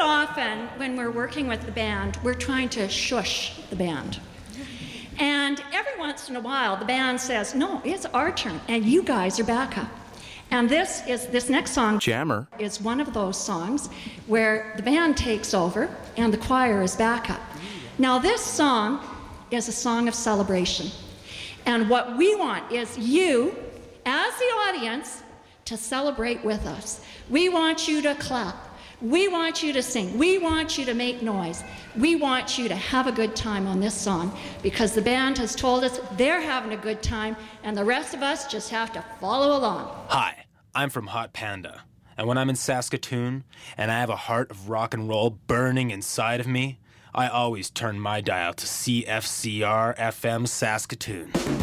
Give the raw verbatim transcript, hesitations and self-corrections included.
often when we're working with the band, we're trying to shush the band. And every once in a while, the band says, no, it's our turn, and you guys are backup. And this is this next song, Jammer, is one of those songs where the band takes over and the choir is backup. Now, this song is a song of celebration. And what we want is you, as the audience, to celebrate with us. We want you to clap. We want you to sing. We want you to make noise. We want you to have a good time on this song because the band has told us they're having a good time and the rest of us just have to follow along. Hi, I'm from Hot Panda. And when I'm in Saskatoon and I have a heart of rock and roll burning inside of me, I always turn my dial to C F C R F M Saskatoon.